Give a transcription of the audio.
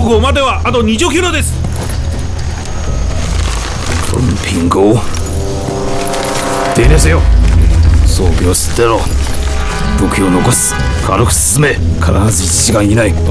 号まではあと20キロです。 このピンゴ手にせよ。装備を捨てろ。武器を残す。軽く進め。必ず1時間以内